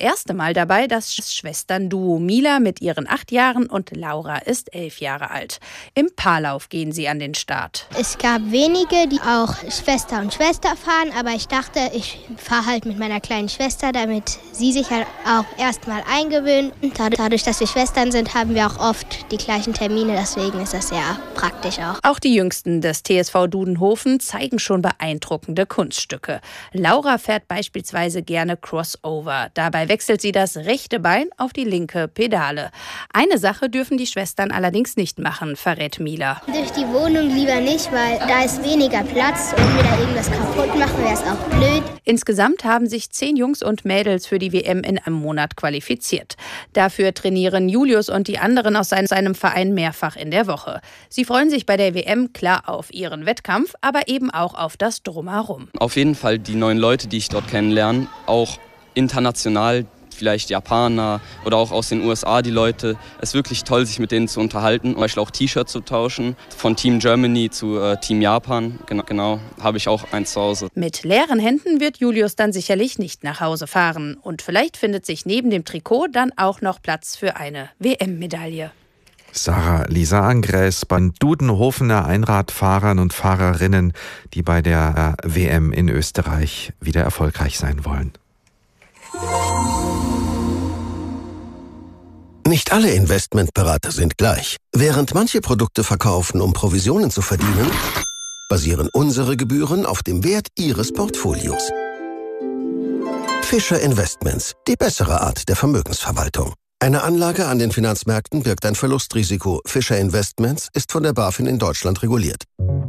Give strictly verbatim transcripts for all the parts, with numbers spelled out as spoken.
erste Mal dabei das Schwestern-Duo Mila mit ihren acht Jahren und Laura ist elf Jahre alt. Im Paarlauf gehen sie an den Start. Es gab wenige, die auch Schwester und Schwester fahren, aber ich dachte, ich fahre halt mit meiner kleinen Schwester, damit sie sich halt auch erstmal eingewöhnt. Und dadurch, dass wir Schwestern sind, haben wir auch oft die gleichen Termine, deswegen ist das sehr praktisch auch. Auch die Jüngsten des T S V Dudenhofen zeigen schon beeindruckende Kunststücke. Laura fährt beispielsweise gerne Crossover. Dabei wechselt sie das rechte Bein auf die linke Pedale. Eine Sache dürfen die Schwestern allerdings nicht machen, verrät Mila. Durch die Wohnung lieber nicht, weil da ist weniger Platz. Wenn wir da irgendwas kaputt machen, wäre es auch blöd. Insgesamt haben sich zehn Jungs und Mädels für die W M in einem Monat qualifiziert. Dafür trainieren Julius und die anderen aus seinem Verein mehrfach in der Woche. Sie freuen sich bei der W M klar auf ihren Wettkampf, aber eben auch auf das Drumherum. Auf jeden Fall die neuen Leute, die ich dort kennenlerne, auch international, vielleicht Japaner oder auch aus den U S A die Leute. Es ist wirklich toll, sich mit denen zu unterhalten, zum Beispiel auch T-Shirts zu tauschen. Von Team Germany zu äh, Team Japan, genau, genau, habe ich auch eins zu Hause. Mit leeren Händen wird Julius dann sicherlich nicht nach Hause fahren. Und vielleicht findet sich neben dem Trikot dann auch noch Platz für eine W M-Medaille. Sarah Lisa Angres bei Dudenhofener Einradfahrern und Fahrerinnen, die bei der W M in Österreich wieder erfolgreich sein wollen. Nicht alle Investmentberater sind gleich. Während manche Produkte verkaufen, um Provisionen zu verdienen, basieren unsere Gebühren auf dem Wert Ihres Portfolios. Fischer Investments, die bessere Art der Vermögensverwaltung. Eine Anlage an den Finanzmärkten birgt ein Verlustrisiko. Fischer Investments ist von der BaFin in Deutschland reguliert.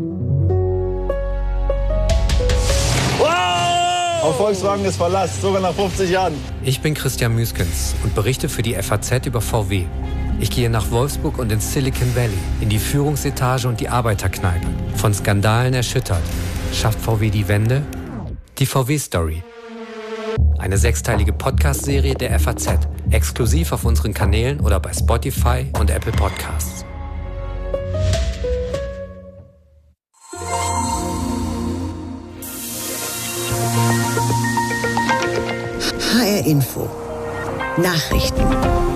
Auf Volkswagen ist Verlass, sogar nach fünfzig Jahren. Ich bin Christian Müskens und berichte für die F A Z über V W. Ich gehe nach Wolfsburg und ins Silicon Valley, in die Führungsetage und die Arbeiterkneipe. Von Skandalen erschüttert. Schafft V W die Wende? Die V W-Story. Eine sechsteilige Podcast-Serie der F A Z. Exklusiv auf unseren Kanälen oder bei Spotify und Apple Podcasts. H R Info. Nachrichten.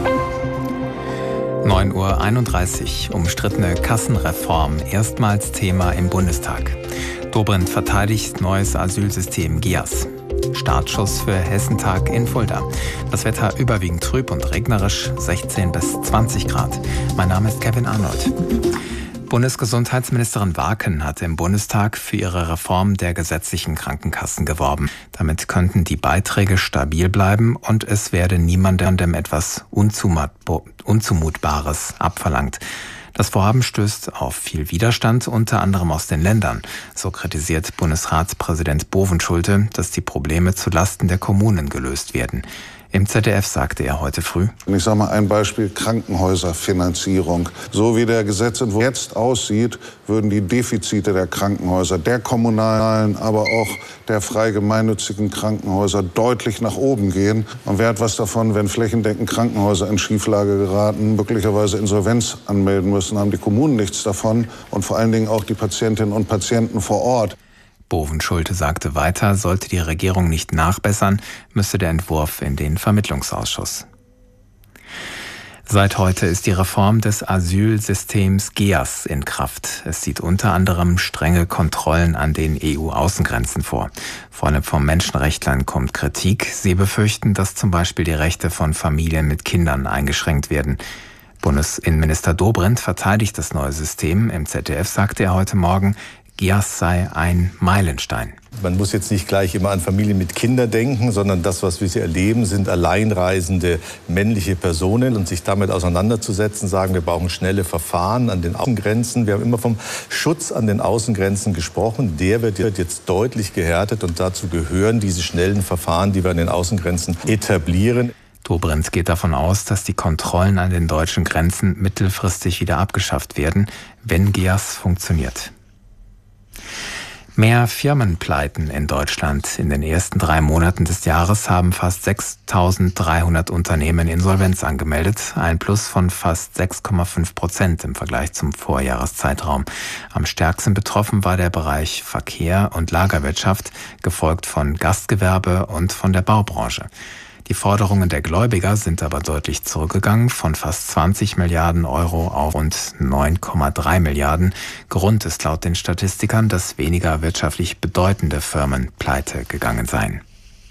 neun Uhr einunddreißig. Umstrittene Kassenreform. Erstmals Thema im Bundestag. Dobrindt verteidigt neues Asylsystem G I A S. Startschuss für Hessentag in Fulda. Das Wetter überwiegend trüb und regnerisch, sechzehn bis zwanzig Grad. Mein Name ist Kevin Arnold. Bundesgesundheitsministerin Warken hat im Bundestag für ihre Reform der gesetzlichen Krankenkassen geworben. Damit könnten die Beiträge stabil bleiben und es werde niemandem etwas Unzumutbares abverlangt. Das Vorhaben stößt auf viel Widerstand, unter anderem aus den Ländern. So kritisiert Bundesratspräsident Bovenschulte, dass die Probleme zulasten der Kommunen gelöst werden. Im Z D F sagte er heute früh: Ich sage mal ein Beispiel, Krankenhäuserfinanzierung. So wie der Gesetzentwurf jetzt aussieht, würden die Defizite der Krankenhäuser, der kommunalen, aber auch der frei gemeinnützigen Krankenhäuser deutlich nach oben gehen. Und wer hat was davon, wenn flächendeckend Krankenhäuser in Schieflage geraten, möglicherweise Insolvenz anmelden müssen, haben die Kommunen nichts davon und vor allen Dingen auch die Patientinnen und Patienten vor Ort. Bovenschulte sagte weiter, sollte die Regierung nicht nachbessern, müsse der Entwurf in den Vermittlungsausschuss. Seit heute ist die Reform des Asylsystems G I A S in Kraft. Es sieht unter anderem strenge Kontrollen an den E U-Außengrenzen vor. Vor allem von Menschenrechtlern kommt Kritik. Sie befürchten, dass zum Beispiel die Rechte von Familien mit Kindern eingeschränkt werden. Bundesinnenminister Dobrindt verteidigt das neue System. Im Z D F sagte er heute Morgen, G I A S sei ein Meilenstein. Man muss jetzt nicht gleich immer an Familien mit Kindern denken, sondern das, was wir hier erleben, sind alleinreisende männliche Personen. Und sich damit auseinanderzusetzen, sagen, wir brauchen schnelle Verfahren an den Außengrenzen. Wir haben immer vom Schutz an den Außengrenzen gesprochen. Der wird jetzt deutlich gehärtet und dazu gehören diese schnellen Verfahren, die wir an den Außengrenzen etablieren. Dobrindt geht davon aus, dass die Kontrollen an den deutschen Grenzen mittelfristig wieder abgeschafft werden, wenn G I A S funktioniert. Mehr Firmenpleiten in Deutschland. In den ersten drei Monaten des Jahres haben fast sechstausenddreihundert Unternehmen Insolvenz angemeldet, ein Plus von fast sechs Komma fünf Prozent im Vergleich zum Vorjahreszeitraum. Am stärksten betroffen war der Bereich Verkehr und Lagerwirtschaft, gefolgt von Gastgewerbe und von der Baubranche. Die Forderungen der Gläubiger sind aber deutlich zurückgegangen, von fast zwanzig Milliarden Euro auf rund neun Komma drei Milliarden. Grund ist laut den Statistikern, dass weniger wirtschaftlich bedeutende Firmen pleite gegangen seien.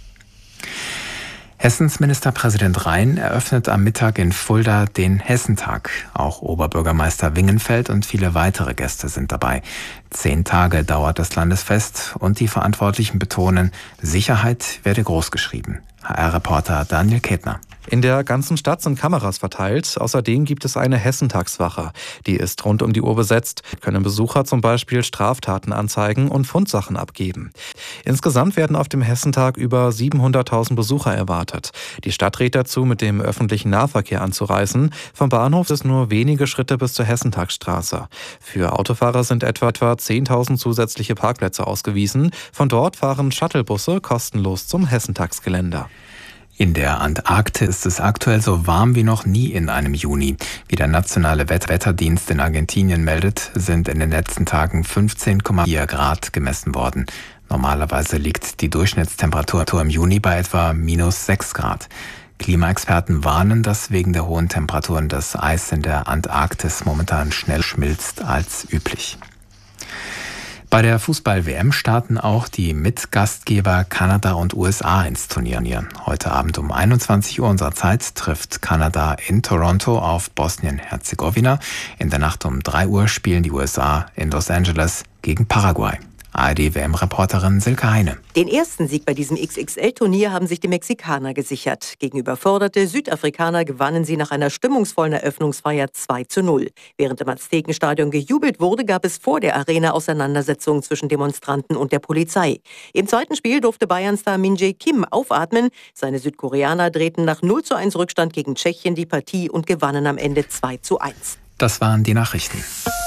Hessens Ministerpräsident Rhein eröffnet am Mittag in Fulda den Hessentag. Auch Oberbürgermeister Wingenfeld und viele weitere Gäste sind dabei. Zehn Tage dauert das Landesfest und die Verantwortlichen betonen, Sicherheit werde großgeschrieben. H R-Reporter Daniel Ketner. In der ganzen Stadt sind Kameras verteilt. Außerdem gibt es eine Hessentagswache. Die ist rund um die Uhr besetzt, können Besucher zum Beispiel Straftaten anzeigen und Fundsachen abgeben. Insgesamt werden auf dem Hessentag über siebenhunderttausend Besucher erwartet. Die Stadt rät dazu, mit dem öffentlichen Nahverkehr anzureisen. Vom Bahnhof ist nur wenige Schritte bis zur Hessentagsstraße. Für Autofahrer sind etwa, etwa zehntausend zusätzliche Parkplätze ausgewiesen. Von dort fahren Shuttlebusse kostenlos zum Hessentagsgelände. In der Antarktis ist es aktuell so warm wie noch nie in einem Juni. Wie der nationale Wetterdienst in Argentinien meldet, sind in den letzten Tagen fünfzehn Komma vier Grad gemessen worden. Normalerweise liegt die Durchschnittstemperatur im Juni bei etwa minus sechs Grad. Klimaexperten warnen, dass wegen der hohen Temperaturen das Eis in der Antarktis momentan schneller schmilzt als üblich. Bei der Fußball-W M starten auch die Mitgastgeber Kanada und U S A ins Turnier. Heute Abend um einundzwanzig Uhr unserer Zeit trifft Kanada in Toronto auf Bosnien-Herzegowina. In der Nacht um drei Uhr spielen die U S A in Los Angeles gegen Paraguay. A R D-W M-Reporterin Silke Heine. Den ersten Sieg bei diesem X X L-Turnier haben sich die Mexikaner gesichert. Gegen überforderte Südafrikaner gewannen sie nach einer stimmungsvollen Eröffnungsfeier zwei zu null. Während im Aztekenstadion gejubelt wurde, gab es vor der Arena Auseinandersetzungen zwischen Demonstranten und der Polizei. Im zweiten Spiel durfte Bayern-Star Min Jae Kim aufatmen. Seine Südkoreaner drehten nach null zu eins Rückstand gegen Tschechien die Partie und gewannen am Ende zwei zu eins. Das waren die Nachrichten.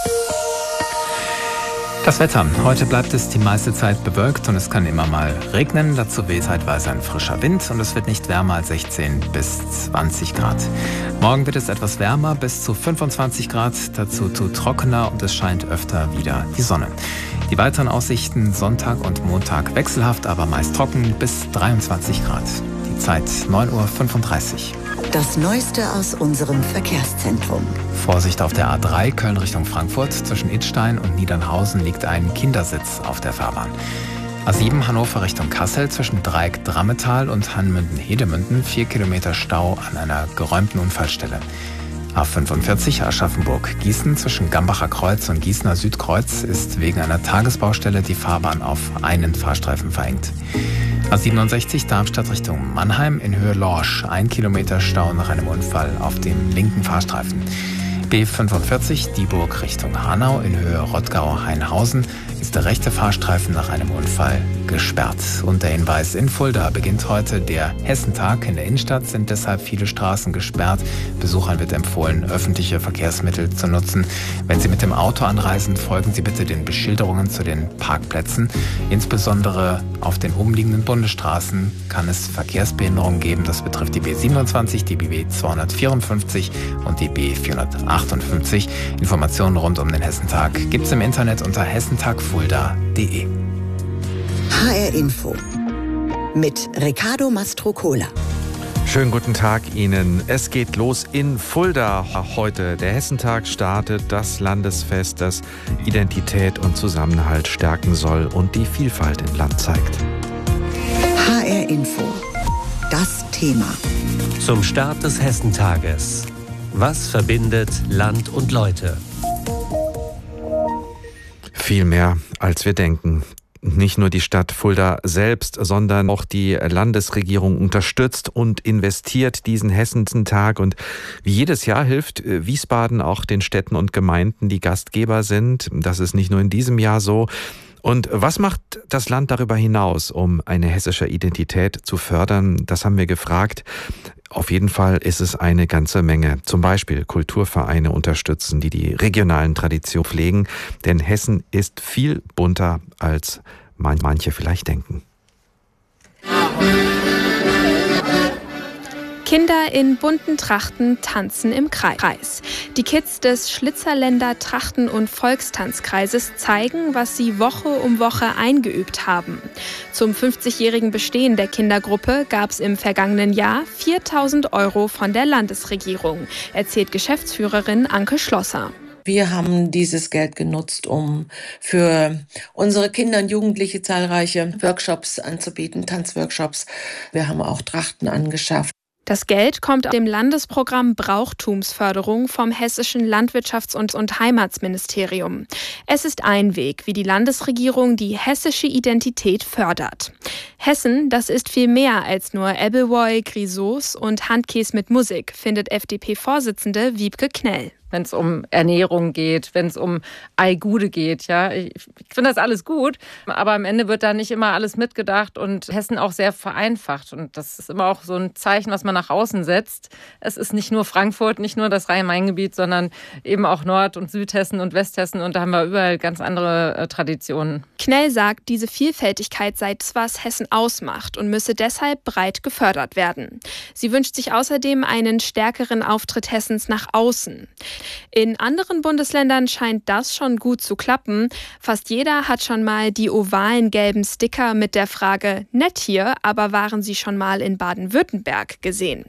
Das Wetter. Heute bleibt es die meiste Zeit bewölkt und es kann immer mal regnen. Dazu weht zeitweise ein frischer Wind und es wird nicht wärmer als sechzehn bis zwanzig Grad. Morgen wird es etwas wärmer, bis zu fünfundzwanzig Grad. Dazu zu trockener und es scheint öfter wieder die Sonne. Die weiteren Aussichten Sonntag und Montag wechselhaft, aber meist trocken bis dreiundzwanzig Grad. Die Zeit neun Uhr fünfunddreißig. Das Neueste aus unserem Verkehrszentrum. Vorsicht auf der A drei Köln Richtung Frankfurt. Zwischen Idstein und Niedernhausen liegt ein Kindersitz auf der Fahrbahn. A sieben Hannover Richtung Kassel zwischen Dreieck Drammetal und Hanmünden-Hedemünden. Vier Kilometer Stau an einer geräumten Unfallstelle. A fünfundvierzig Aschaffenburg-Gießen zwischen Gambacher Kreuz und Gießener Südkreuz ist wegen einer Tagesbaustelle die Fahrbahn auf einen Fahrstreifen verengt. A siebenundsechzig Darmstadt Richtung Mannheim in Höhe Lorsch. Ein Kilometer Stau nach einem Unfall auf dem linken Fahrstreifen. B fünfundvierzig Dieburg Richtung Hanau in Höhe Rottgau-Hainhausen ist der rechte Fahrstreifen nach einem Unfall gesperrt. Und der Hinweis: in Fulda beginnt heute der Hessentag. In der Innenstadt sind deshalb viele Straßen gesperrt. Besuchern wird empfohlen, öffentliche Verkehrsmittel zu nutzen. Wenn Sie mit dem Auto anreisen, folgen Sie bitte den Beschilderungen zu den Parkplätzen. Insbesondere auf den umliegenden Bundesstraßen kann es Verkehrsbehinderungen geben. Das betrifft die B siebenundzwanzig, die B zweihundertvierundfünfzig und die B vierhundertachtundfünfzig. Informationen rund um den Hessentag gibt es im Internet unter hessentagfulda punkt de. H R Info mit Riccardo Mastrocola. Schönen guten Tag Ihnen. Es geht los in Fulda heute. Der Hessentag startet, das Landesfest, das Identität und Zusammenhalt stärken soll und die Vielfalt im Land zeigt. H R Info. Das Thema. Zum Start des Hessentages. Was verbindet Land und Leute? Viel mehr, als wir denken. Nicht nur die Stadt Fulda selbst, sondern auch die Landesregierung unterstützt und investiert diesen Hessentag. Und wie jedes Jahr hilft Wiesbaden auch den Städten und Gemeinden, die Gastgeber sind. Das ist nicht nur in diesem Jahr so. Und was macht das Land darüber hinaus, um eine hessische Identität zu fördern? Das haben wir gefragt. Auf jeden Fall ist es eine ganze Menge. Zum Beispiel Kulturvereine unterstützen, die die regionalen Traditionen pflegen. Denn Hessen ist viel bunter, als manche vielleicht denken. Kinder in bunten Trachten tanzen im Kreis. Die Kids des Schlitzerländer Trachten- und Volkstanzkreises zeigen, was sie Woche um Woche eingeübt haben. Zum fünfzigjährigen Bestehen der Kindergruppe gab es im vergangenen Jahr viertausend Euro von der Landesregierung, erzählt Geschäftsführerin Anke Schlosser. Wir haben dieses Geld genutzt, um für unsere Kinder und Jugendliche zahlreiche Workshops anzubieten, Tanzworkshops. Wir haben auch Trachten angeschafft. Das Geld kommt aus dem Landesprogramm Brauchtumsförderung vom Hessischen Landwirtschafts- und, und Heimatsministerium. Es ist ein Weg, wie die Landesregierung die hessische Identität fördert. Hessen, das ist viel mehr als nur Ebbelwoi, Grisauce und Handkäse mit Musik, findet F D P-Vorsitzende Wiebke Knell. Wenn es um Ernährung geht, wenn es um Eigude geht. Ja, ich, ich finde das alles gut, aber am Ende wird da nicht immer alles mitgedacht und Hessen auch sehr vereinfacht. Und das ist immer auch so ein Zeichen, was man nach außen setzt. Es ist nicht nur Frankfurt, nicht nur das Rhein-Main-Gebiet, sondern eben auch Nord- und Südhessen und Westhessen. Und da haben wir überall ganz andere äh, Traditionen. Knell sagt, diese Vielfältigkeit sei das, was Hessen ausmacht und müsse deshalb breit gefördert werden. Sie wünscht sich außerdem einen stärkeren Auftritt Hessens nach außen. In anderen Bundesländern scheint das schon gut zu klappen. Fast jeder hat schon mal die ovalen gelben Sticker mit der Frage "Nett hier, aber waren Sie schon mal in Baden-Württemberg" gesehen.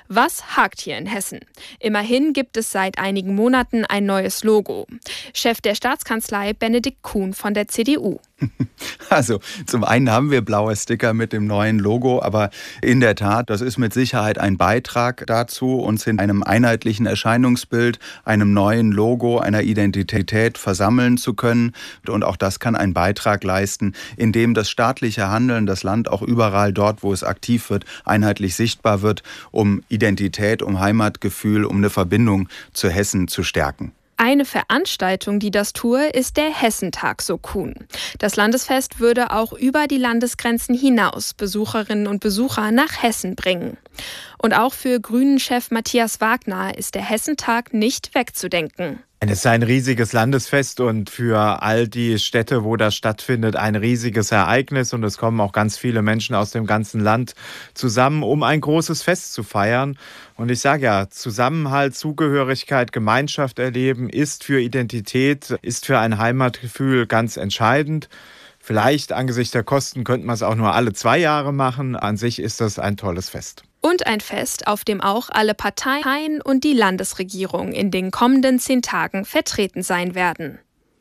Was hakt hier in Hessen? Immerhin gibt es seit einigen Monaten ein neues Logo. Chef der Staatskanzlei Benedikt Kuhn von der C D U. Also zum einen haben wir blaue Sticker mit dem neuen Logo, aber in der Tat, das ist mit Sicherheit ein Beitrag dazu, uns in einem einheitlichen Erscheinungsbild, einem neuen Logo, einer Identität versammeln zu können. Und auch das kann einen Beitrag leisten, indem das staatliche Handeln, das Land auch überall dort, wo es aktiv wird, einheitlich sichtbar wird, um Identität, um Heimatgefühl, um eine Verbindung zu Hessen zu stärken. Eine Veranstaltung, die das tue, ist der Hessentag, so Kuhn. Das Landesfest würde auch über die Landesgrenzen hinaus Besucherinnen und Besucher nach Hessen bringen. Und auch für Grünen-Chef Matthias Wagner ist der Hessentag nicht wegzudenken. Es ist ein riesiges Landesfest und für all die Städte, wo das stattfindet, ein riesiges Ereignis. Und es kommen auch ganz viele Menschen aus dem ganzen Land zusammen, um ein großes Fest zu feiern. Und ich sage ja, Zusammenhalt, Zugehörigkeit, Gemeinschaft erleben ist für Identität, ist für ein Heimatgefühl ganz entscheidend. Vielleicht angesichts der Kosten könnte man es auch nur alle zwei Jahre machen. An sich ist das ein tolles Fest. Und ein Fest, auf dem auch alle Parteien und die Landesregierung in den kommenden zehn Tagen vertreten sein werden.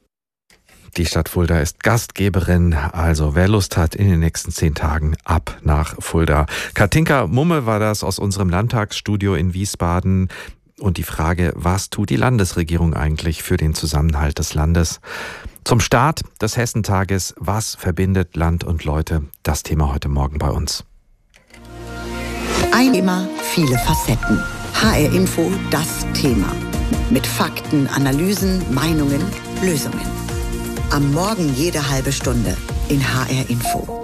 Die Stadt Fulda ist Gastgeberin, also wer Lust hat, in den nächsten zehn Tagen ab nach Fulda. Katinka Mumme war das aus unserem Landtagsstudio in Wiesbaden. Und die Frage, was tut die Landesregierung eigentlich für den Zusammenhalt des Landes? Zum Start des Hessentages, was verbindet Land und Leute? Das Thema heute Morgen bei uns. Ein Thema, viele Facetten. H R Info, das Thema. Mit Fakten, Analysen, Meinungen, Lösungen. Am Morgen jede halbe Stunde in H R Info.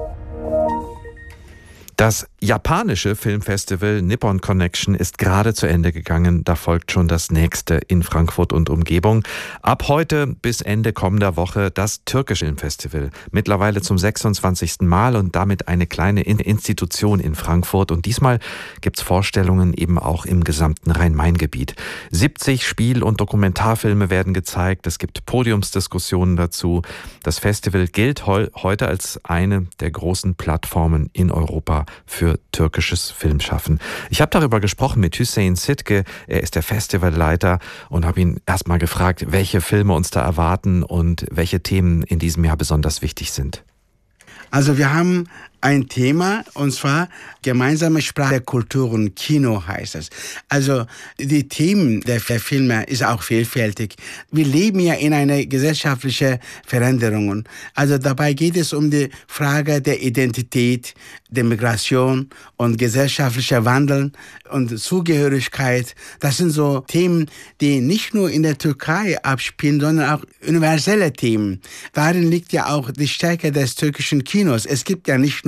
Das japanische Filmfestival Nippon Connection ist gerade zu Ende gegangen. Da folgt schon das nächste in Frankfurt und Umgebung. Ab heute bis Ende kommender Woche das türkische Filmfestival. Mittlerweile zum sechsundzwanzigsten Mal und damit eine kleine Institution in Frankfurt. Und diesmal gibt's Vorstellungen eben auch im gesamten Rhein-Main-Gebiet. siebzig Spiel- und Dokumentarfilme werden gezeigt. Es gibt Podiumsdiskussionen dazu. Das Festival gilt heute als eine der großen Plattformen in Europa für türkisches Filmschaffen. Ich habe darüber gesprochen mit Hüseyin Sitke, er ist der Festivalleiter und habe ihn erstmal gefragt, welche Filme uns da erwarten und welche Themen in diesem Jahr besonders wichtig sind. Also wir haben ein Thema, und zwar gemeinsame Sprache der Kulturen, Kino heißt es. Also die Themen der Filme ist auch vielfältig. Wir leben ja in einer gesellschaftlichen Veränderung. Also dabei geht es um die Frage der Identität, der Migration und gesellschaftlicher Wandel und Zugehörigkeit. Das sind so Themen, die nicht nur in der Türkei abspielen, sondern auch universelle Themen. Darin liegt ja auch die Stärke des türkischen Kinos. Es gibt ja nicht nur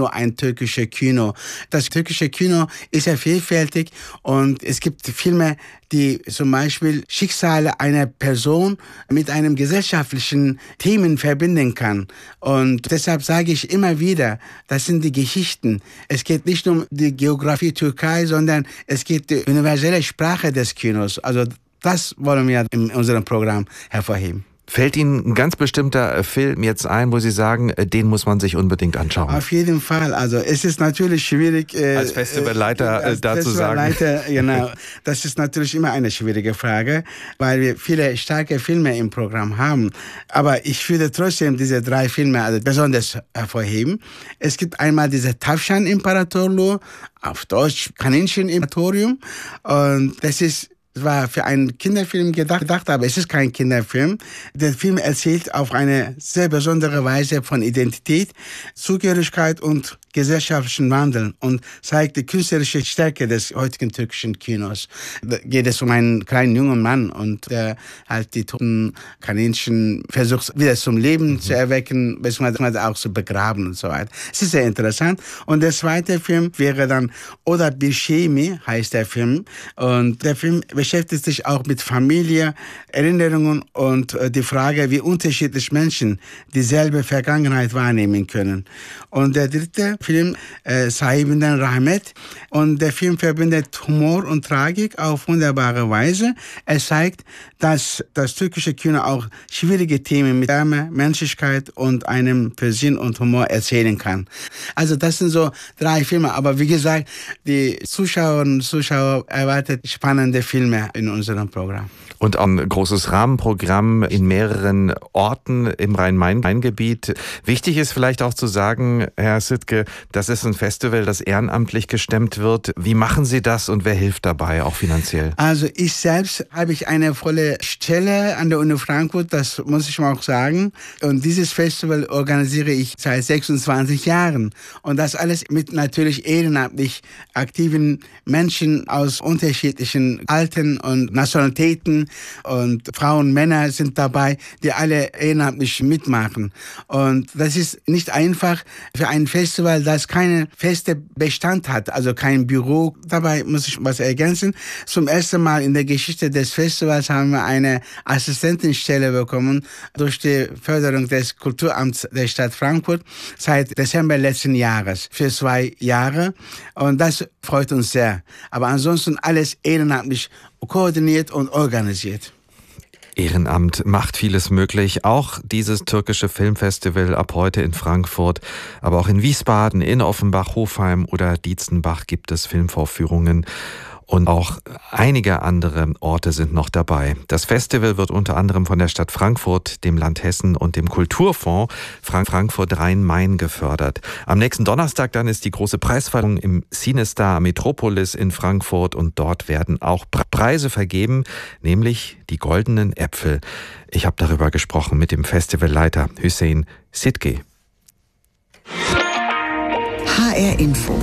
nur ein türkisches Kino. Das türkische Kino ist ja vielfältig und es gibt Filme, die zum Beispiel Schicksale einer Person mit einem gesellschaftlichen Themen verbinden kann. Und deshalb sage ich immer wieder, das sind die Geschichten. Es geht nicht um die Geografie Türkei, sondern es geht um die universelle Sprache des Kinos. Also das wollen wir in unserem Programm hervorheben. Fällt Ihnen ein ganz bestimmter Film jetzt ein, wo Sie sagen, den muss man sich unbedingt anschauen? Auf jeden Fall. Also es ist natürlich schwierig, äh, als Festivalleiter äh, da zu sagen. Festivalleiter, genau. Das ist natürlich immer eine schwierige Frage, weil wir viele starke Filme im Programm haben. Aber ich würde trotzdem diese drei Filme also besonders hervorheben. Es gibt einmal diese Tavşan İmparatorluğu, auf Deutsch Kaninchen-Imperatorium. Und das ist Es war für einen Kinderfilm gedacht, aber es ist kein Kinderfilm. Der Film erzählt auf eine sehr besondere Weise von Identität, Zugehörigkeit und gesellschaftlichen Wandel und zeigt die künstlerische Stärke des heutigen türkischen Kinos. Da geht es um einen kleinen jungen Mann und der halt die toten Kaninchen versucht wieder zum Leben mhm. zu erwecken, beziehungsweise auch zu begraben und so weiter. Es ist sehr interessant. Und der zweite Film wäre dann Oda Bir Şey Mi, heißt der Film. Und der Film beschäftigt sich auch mit Familie, Erinnerungen und die Frage, wie unterschiedlich Menschen dieselbe Vergangenheit wahrnehmen können. Und der dritte Film, äh, Sahibinden Rahmet. Und der Film verbindet Humor und Tragik auf wunderbare Weise. Er zeigt, dass das türkische Kino auch schwierige Themen mit Wärme, Menschlichkeit und einem für Sinn und Humor erzählen kann. Also das sind so drei Filme. Aber wie gesagt, die Zuschauerinnen und Zuschauer erwarten spannende Filme in unserem Programm. Und ein großes Rahmenprogramm in mehreren Orten im Rhein-Main-Gebiet. Wichtig ist vielleicht auch zu sagen, Herr Sittke, das ist ein Festival, das ehrenamtlich gestemmt wird. Wie machen Sie das und wer hilft dabei, auch finanziell? Also ich selbst habe ich eine volle Stelle an der Uni Frankfurt, das muss ich mal auch sagen. Und dieses Festival organisiere ich seit sechsundzwanzig Jahren. Und das alles mit natürlich ehrenamtlich aktiven Menschen aus unterschiedlichen Altern und Nationalitäten. Und Frauen, Männer sind dabei, die alle ehrenamtlich mitmachen. Und das ist nicht einfach für ein Festival, das keinen festen Bestand hat, also kein Büro. Dabei muss ich was ergänzen. Zum ersten Mal in der Geschichte des Festivals haben wir eine Assistentenstelle bekommen durch die Förderung des Kulturamts der Stadt Frankfurt seit Dezember letzten Jahres für zwei Jahre. Und das freut uns sehr. Aber ansonsten alles ehrenamtlich koordiniert und organisiert. Ehrenamt macht vieles möglich, auch dieses türkische Filmfestival ab heute in Frankfurt, aber auch in Wiesbaden, in Offenbach, Hofheim oder Dietzenbach gibt es Filmvorführungen. Und auch einige andere Orte sind noch dabei. Das Festival wird unter anderem von der Stadt Frankfurt, dem Land Hessen und dem Kulturfonds Frankfurt Rhein-Main gefördert. Am nächsten Donnerstag dann ist die große Preisverleihung im Cinestar Metropolis in Frankfurt und dort werden auch Preise vergeben, nämlich die goldenen Äpfel. Ich habe darüber gesprochen mit dem Festivalleiter Hüseyin Sittke. H R Info.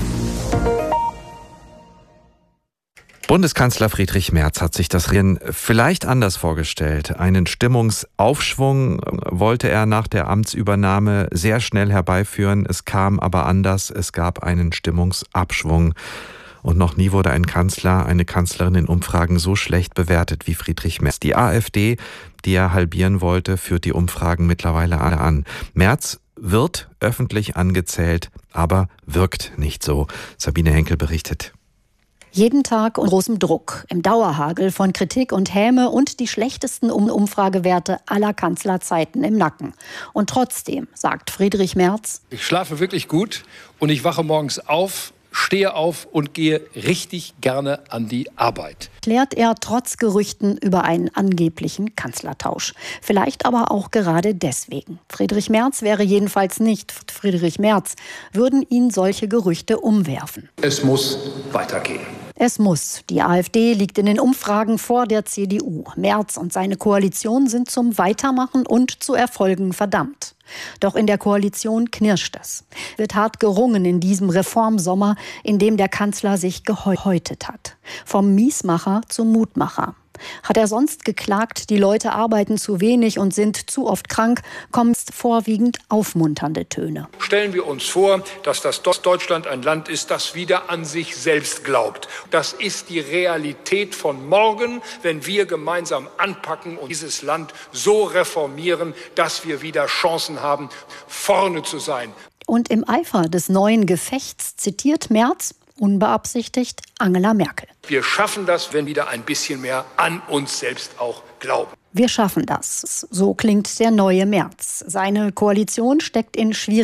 Bundeskanzler Friedrich Merz hat sich das Rennen vielleicht anders vorgestellt. Einen Stimmungsaufschwung wollte er nach der Amtsübernahme sehr schnell herbeiführen. Es kam aber anders. Es gab einen Stimmungsabschwung. Und noch nie wurde ein Kanzler, eine Kanzlerin in Umfragen so schlecht bewertet wie Friedrich Merz. Die AfD, die er halbieren wollte, führt die Umfragen mittlerweile alle an. Merz wird öffentlich angezählt, aber wirkt nicht so. Sabine Henkel berichtet. Jeden Tag unter großem Druck, im Dauerhagel von Kritik und Häme und die schlechtesten Umfragewerte aller Kanzlerzeiten im Nacken. Und trotzdem, sagt Friedrich Merz: Ich schlafe wirklich gut und ich wache morgens auf, stehe auf und gehe richtig gerne an die Arbeit. Klärt er trotz Gerüchten über einen angeblichen Kanzlertausch. Vielleicht aber auch gerade deswegen. Friedrich Merz wäre jedenfalls nicht Friedrich Merz, würden ihn solche Gerüchte umwerfen. Es muss weitergehen. Es muss. Die AfD liegt in den Umfragen vor der C D U. Merz und seine Koalition sind zum Weitermachen und zu Erfolgen verdammt. Doch in der Koalition knirscht es. Wird hart gerungen in diesem Reformsommer, in dem der Kanzler sich gehäutet hat. Vom Miesmacher zum Mutmacher. Hat er sonst geklagt, die Leute arbeiten zu wenig und sind zu oft krank, kommen vorwiegend aufmunternde Töne. Stellen wir uns vor, dass das Deutschland ein Land ist, das wieder an sich selbst glaubt. Das ist die Realität von morgen, wenn wir gemeinsam anpacken und dieses Land so reformieren, dass wir wieder Chancen haben, vorne zu sein. Und im Eifer des neuen Gefechts zitiert Merz, unbeabsichtigt, Angela Merkel. Wir schaffen das, wenn wir wieder ein bisschen mehr an uns selbst auch glauben. Wir schaffen das. So klingt der neue Merz. Seine Koalition steckt in schwierigen